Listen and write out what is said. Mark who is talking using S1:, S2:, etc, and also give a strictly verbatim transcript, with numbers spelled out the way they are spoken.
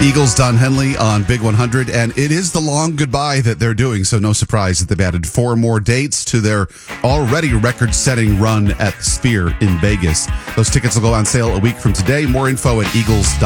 S1: Eagles, Don Henley on Big one hundred, and it is the long goodbye that they're doing, so no surprise that they've added four more dates to their already record-setting run at the Sphere in Vegas. Those tickets will go on sale a week from today. More info at eagles dot com.